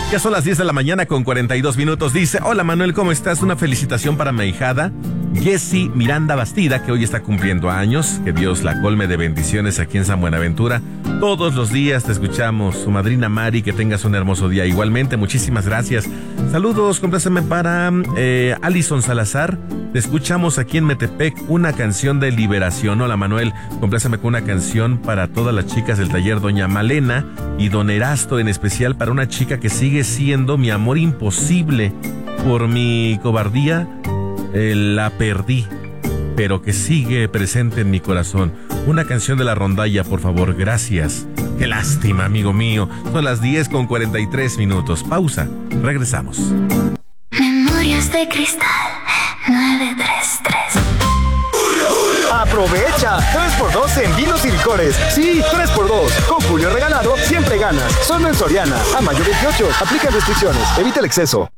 Ya son las 10 de la mañana con 42 minutos. Dice, hola Manuel, ¿cómo estás? Una felicitación para mi ahijada Jessie Miranda Bastida, que hoy está cumpliendo años. Que Dios la colme de bendiciones aquí en San Buenaventura. Todos los días te escuchamos. Su madrina Mari, que tengas un hermoso día. Igualmente, muchísimas gracias. Saludos, compláceme para Alison Salazar. Te escuchamos aquí en Metepec, una canción de liberación. Hola Manuel, compláceme con una canción para todas las chicas del taller Doña Malena y Don Erasto, en especial para una chica que sigue siendo mi amor imposible. Por mi cobardía la perdí, pero que sigue presente en mi corazón. Una canción de la rondalla, por favor, gracias. Qué lástima, amigo mío. Son las 10 con 43 minutos. Pausa, regresamos. Memorias de Cristal 933. ¡Aprovecha! 3x2 en vinos y licores. Sí, 3x2. Con Julio Regalado siempre ganas. Solo en Soriana. A mayo 28. Aplica restricciones. Evita el exceso.